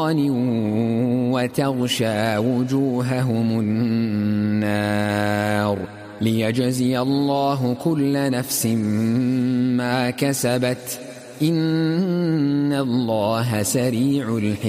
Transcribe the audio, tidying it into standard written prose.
سلطان وتغشى وجوههم النار ليجزي الله كل نفس ما كسبت إن الله سريع الحساب.